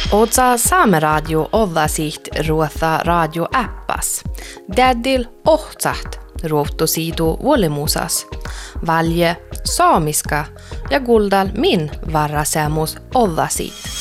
Osa Saameradio ollasiht ruotha radioäppas. Tädil ohtsat ruottosiidu vuolimusas. Valje saamiska ja kuldal min varrasemus ollasiit.